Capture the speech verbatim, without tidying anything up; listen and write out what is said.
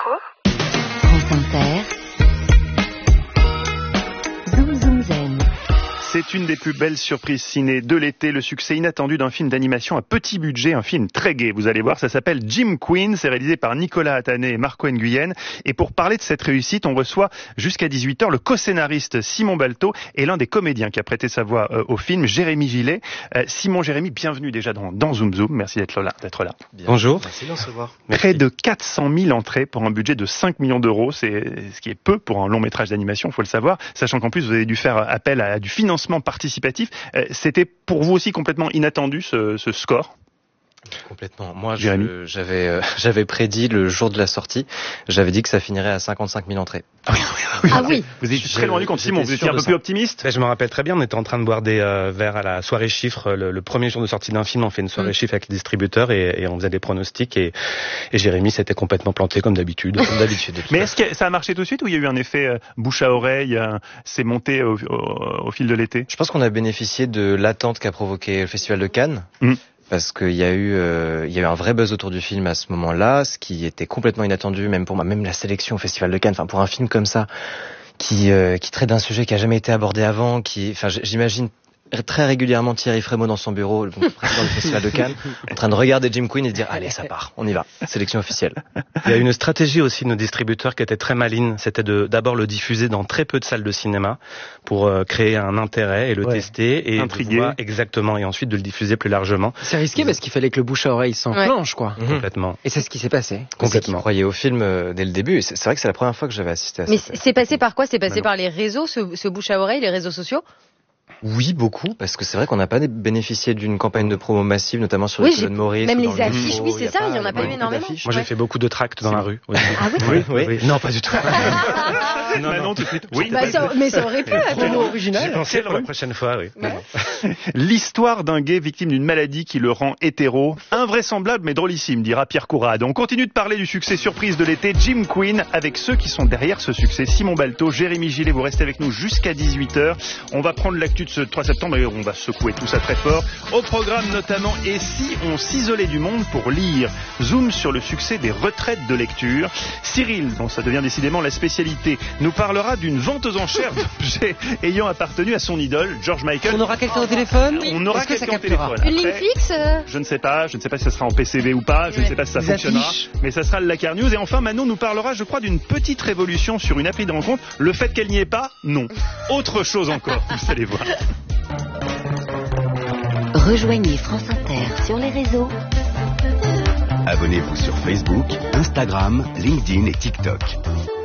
Info. France Inter. Zoom Zoom Zen. C'est une des plus belles surprises ciné de l'été, le succès inattendu d'un film d'animation à petit budget, un film très gai. Vous allez voir, ça s'appelle Jim Queen, c'est réalisé par Nicolas Atané et Marco Nguyen. Et pour parler de cette réussite, on reçoit jusqu'à dix-huit heures le co-scénariste Simon Balto et l'un des comédiens qui a prêté sa voix euh, au film, Jérémy Gillet. Euh, Simon, Jérémy, bienvenue déjà dans, dans Zoom Zoom, merci d'être là. D'être là. Bien. Bonjour. Merci de nous recevoir. Près de quatre cent mille entrées pour un budget de cinq millions d'euros, c'est ce qui est peu pour un long métrage d'animation, il faut le savoir, sachant qu'en plus vous avez dû faire appel à du financement participatif. C'était pour vous aussi complètement inattendu ce, ce score ? Complètement. Moi, Jérémy. je, j'avais, euh, j'avais prédit le jour de la sortie, j'avais dit que ça finirait à cinquante-cinq mille entrées. Ah oui, oui, Ah oui. Vous étiez très loin du compte, Simon, vous étiez un peu ça. plus optimiste ? Ben, je me rappelle très bien, on était en train de boire des euh, verres à la soirée chiffres. Le, le premier jour de sortie d'un film, on fait une soirée Mm. chiffres avec les distributeurs et, et on faisait des pronostics. Et, et Jérémy s'était complètement planté comme d'habitude. Comme d'habitude. Mais est-ce que ça a marché tout de suite ou il y a eu un effet euh, bouche à oreille, euh, c'est monté au, au, au fil de l'été ? Je pense qu'on a bénéficié de l'attente qu'a provoqué le Festival de Cannes. Mm. Parce qu'il y a eu, euh, il y a eu un vrai buzz autour du film à ce moment-là, ce qui était complètement inattendu, même pour moi, même la sélection au Festival de Cannes. Enfin, pour un film comme ça, qui, euh, qui traite d'un sujet qui a jamais été abordé avant, qui, enfin, j'imagine très régulièrement Thierry Frémaux dans son bureau, le président du Festival de Cannes, en train de regarder Jim Queen et de dire allez, ça part, on y va, sélection officielle. Il y a une stratégie aussi de nos distributeurs qui était très maligne, c'était de d'abord le diffuser dans très peu de salles de cinéma pour euh, créer un intérêt et le Ouais. tester et Intriguer. de voir exactement et ensuite de le diffuser plus largement. C'est risqué parce qu'il fallait que le bouche à oreille s'enclenche, quoi. Mhm. Complètement. Et c'est ce qui s'est passé. Complètement. Qui croyait au film euh, dès le début. Et C'est c'est vrai que c'est la première fois que j'avais assisté à ça. Mais c'est c'est passé par quoi? C'est passé Manon. par les réseaux, ce, ce bouche à oreille, les réseaux sociaux? Oui, beaucoup, parce que c'est vrai qu'on n'a pas bénéficié d'une campagne de promo massive, notamment sur Oui, les j'ai- colonnes Maurice. même ou les dans le affiches, métro, oui, c'est y a ça, il y en a pas eu beaucoup énormément. d'affiches. Moi, j'ai Ouais. fait beaucoup de tracts dans la rue. Oui. Ah oui? Oui, oui. Non, pas du tout. Non, non, tout de suite. Oui. Bah, ça- mais ça aurait pu, attends. Promo J'y original. pensais pour la prochaine fois, oui. L'histoire d'un gay victime d'une maladie qui le rend hétéro. Invraisemblable mais drôlissime, dira Pierre Courade. On continue de parler du succès surprise de l'été, Jim Queen, avec ceux qui sont derrière ce succès. Simon Balto, Jérémy Gillet, vous restez avec nous jusqu'à dix-huit heures. On va prendre l'actu de ce trois septembre et on va secouer tout ça très fort. Au programme notamment, et si on s'isolait du monde pour lire? Zoom sur le succès des retraites de lecture. Cyril, dont ça devient décidément la spécialité, nous parlera d'une vente aux enchères d'objets ayant appartenu à son idole, George Michael. On aura quelqu'un au téléphone. On aura Est-ce que ça quelqu'un au captera téléphone. Une ligne Après, fixe euh je ne sais pas, je ne sais pas si ça sera en P C V ou pas, je ne Ouais. sais pas si ça Des fonctionnera, affiches. mais ça sera le Lakar News. Et enfin, Manon nous parlera, je crois, d'une petite révolution sur une appli de rencontre. Le fait qu'elle n'y est pas, non. Autre chose encore, vous allez voir. Rejoignez France Inter sur les réseaux. Abonnez-vous sur Facebook, Instagram, LinkedIn et TikTok.